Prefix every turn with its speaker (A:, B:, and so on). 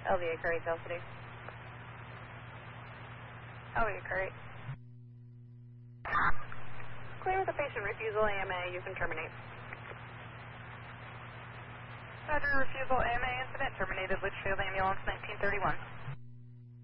A: LVA Curry, Tell City. LVA Curry. Clear with the patient refusal, AMA, you can terminate. Roger, refusal, AMA incident, terminated Litchfield Ambulance 1931.